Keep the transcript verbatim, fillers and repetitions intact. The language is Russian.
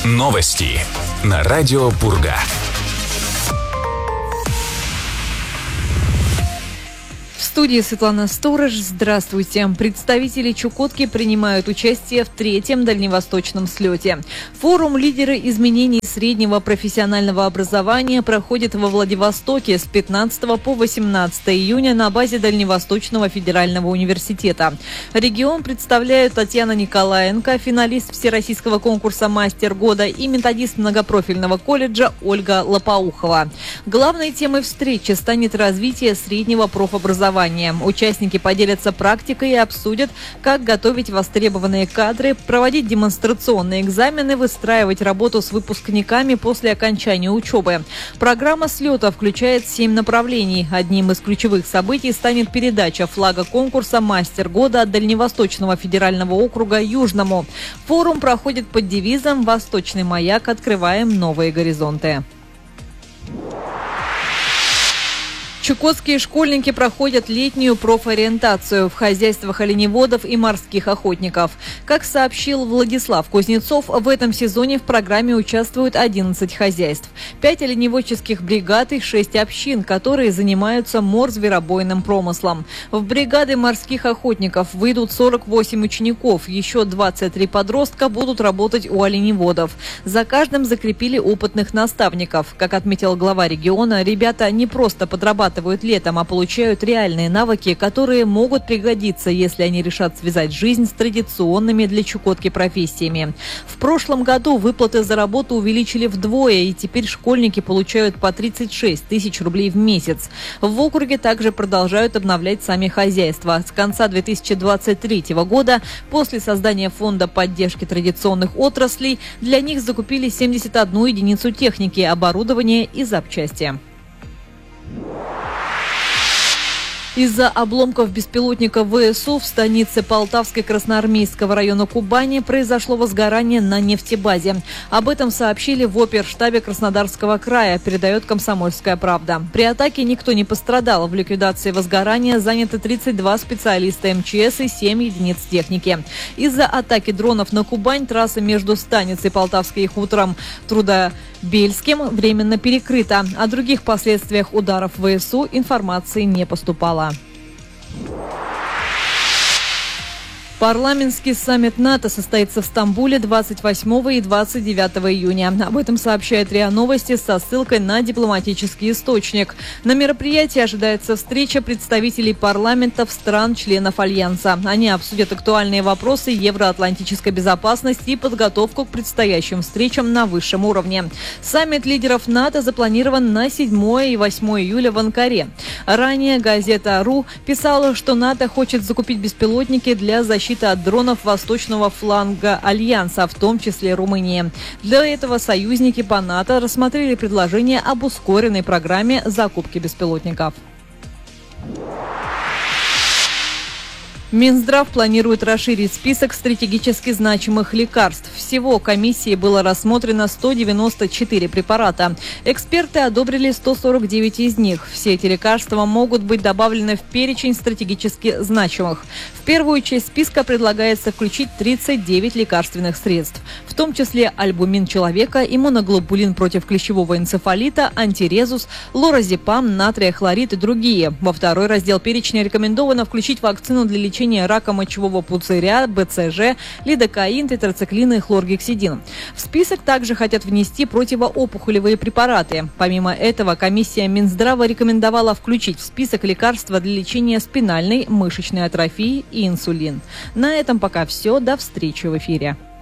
Новости на радио Пурга. В студии Светлана Сторож. Здравствуйте. Представители Чукотки принимают участие в третьем дальневосточном слете. Форум «Лидеры изменений среднего профессионального образования» проходит во Владивостоке с пятнадцатого по восемнадцатое июня на базе Дальневосточного федерального университета. Регион представляют Татьяна Николаенко, финалист Всероссийского конкурса «Мастер года», и методист многопрофильного колледжа Ольга Лопоухова. Главной темой встречи станет развитие среднего профобразования. Участники поделятся практикой и обсудят, как готовить востребованные кадры, проводить демонстрационные экзамены, выстраивать работу с выпускниками после окончания учебы. Программа слета включает семь направлений. Одним из ключевых событий станет передача флага конкурса «Мастер года» от Дальневосточного федерального округа Южному. Форум проходит под девизом «Восточный маяк. Открываем новые горизонты». Чукотские школьники проходят летнюю профориентацию в хозяйствах оленеводов и морских охотников. Как сообщил Владислав Кузнецов, в этом сезоне в программе участвуют одиннадцать хозяйств, пять оленеводческих бригад и шесть общин, которые занимаются морзверобойным промыслом. В бригады морских охотников выйдут сорок восемь учеников, еще двадцать три подростка будут работать у оленеводов. За каждым закрепили опытных наставников. Как отметил глава региона, ребята не просто подрабатывают летом, а получают реальные навыки, которые могут пригодиться, если они решат связать жизнь с традиционными для Чукотки профессиями. В прошлом году выплаты за работу увеличили вдвое, и теперь школьники получают по тридцать шесть тысяч рублей в месяц. В округе также продолжают обновлять сами хозяйства. С конца две тысячи двадцать третьего года, после создания фонда поддержки традиционных отраслей, для них закупили семьдесят одну единицу техники, оборудования и запчасти. Из-за обломков беспилотника ВСУ в станице Полтавской Красноармейского района Кубани произошло возгорание на нефтебазе. Об этом сообщили в оперштабе Краснодарского края, передает «Комсомольская правда». При атаке никто не пострадал. В ликвидации возгорания заняты тридцать два специалиста МЧС и семь единиц техники. Из-за атаки дронов на Кубань трасса между станицей Полтавской и хутором Трудобельским временно перекрыта. О других последствиях ударов ВСУ информации не поступало. Парламентский саммит НАТО состоится в Стамбуле двадцать восьмого и двадцать девятого июня. Об этом сообщает РИА Новости со ссылкой на дипломатический источник. На мероприятии ожидается встреча представителей парламентов стран-членов Альянса. Они обсудят актуальные вопросы евроатлантической безопасности и подготовку к предстоящим встречам на высшем уровне. Саммит лидеров НАТО запланирован на седьмое и восьмое июля в Анкаре. Ранее газета «Ру» писала, что НАТО хочет закупить беспилотники для защиты от дронов восточного фланга Альянса, в том числе Румынии. Для этого союзники по НАТО рассмотрели предложение об ускоренной программе закупки беспилотников. Минздрав планирует расширить список стратегически значимых лекарств. Всего комиссией было рассмотрено сто девяносто четыре препарата. Эксперты одобрили сто сорок девять из них. Все эти лекарства могут быть добавлены в перечень стратегически значимых. В первую часть списка предлагается включить тридцать девять лекарственных средств, в том числе альбумин человека, иммуноглобулин против клещевого энцефалита, антирезус, лоразепам, натрия хлорид и другие. Во второй раздел перечня рекомендовано включить вакцину для лечения рака мочевого пузыря, БЦЖ, лидокаин, тетрациклин и хлоргексидин. В список также хотят внести противоопухолевые препараты. Помимо этого, комиссия Минздрава рекомендовала включить в список лекарства для лечения спинальной, мышечной атрофии и инсулин. На этом пока все. До встречи в эфире.